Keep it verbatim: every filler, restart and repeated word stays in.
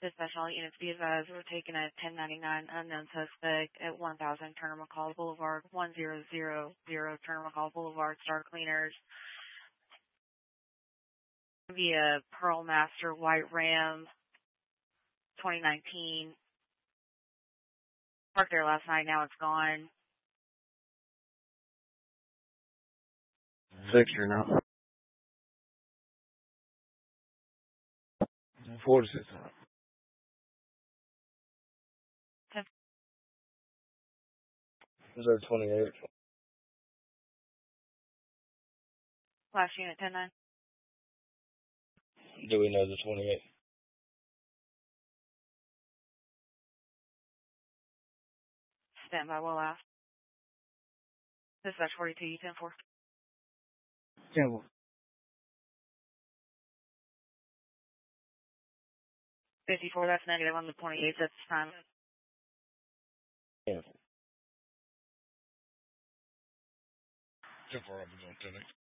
Dispatch all units be advised we're taking a ten ninety-nine unknown suspect at one thousand Turner McCall Boulevard, one zero zero zero Turner McCall Boulevard, Star Cleaners. Be a Pearl Master White Ram twenty nineteen. Parked there last night, now it's gone. Victor now. Four to six. Is there twenty-eight? Last unit, ten nine. Do we know the twenty-eight? Stand by, we'll ask. Dispatch forty-two, U ten four. Yeah, well. fifty-four, that's negative on the twenty-eighth at this time. Yeah. ten four, I'll be going ten eight.